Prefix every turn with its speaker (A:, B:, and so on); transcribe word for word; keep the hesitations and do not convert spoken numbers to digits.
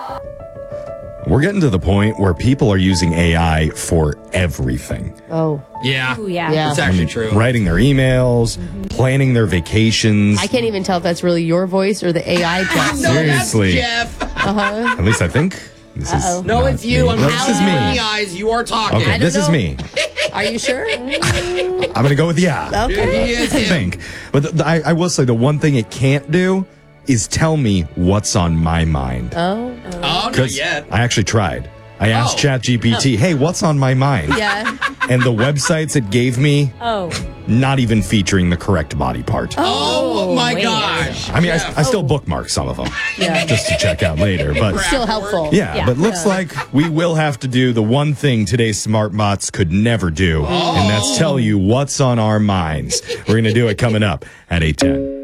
A: We're getting to the point where people are using A I for everything.
B: Oh.
C: Yeah.
D: Ooh, yeah.
B: Yeah.
C: It's actually true.
A: Writing their emails, mm-hmm. planning their vacations.
B: I can't even tell if that's really your voice or the A I Jeff.
C: No,
A: Seriously.
C: that's Jeff.
B: Uh-huh.
A: At least I think this
B: Uh-oh.
A: is
C: No,
A: not
C: it's you.
A: me.
C: I'm
A: No, this is
C: counting in
A: me.
C: the eyes. You are talking.
A: Okay, this is
B: know.
A: me.
B: Are you sure?
A: I'm going to go with yeah.
B: Okay.
C: He is
A: I
C: him.
A: think. But the, the, I, I will say the one thing it can't do is tell me what's on my mind.
B: Oh.
C: Oh, not
A: 'Cause
C: yet.
A: I actually tried. I asked
C: Oh.
A: ChatGPT, hey, what's on my mind?
B: Yeah.
A: And the websites it gave me,
D: Oh.
A: not even featuring the correct body part.
C: Oh, my
D: wait.
C: gosh.
A: I mean, I,
C: Jeff.
A: I still bookmark some of them
B: Yeah.
A: just to check out later. But
B: Still helpful.
A: yeah,
D: Yeah.
A: but looks like we will have to do the one thing today's smart bots could never do, and that's tell you what's on our minds. We're going to do it coming up at eight ten.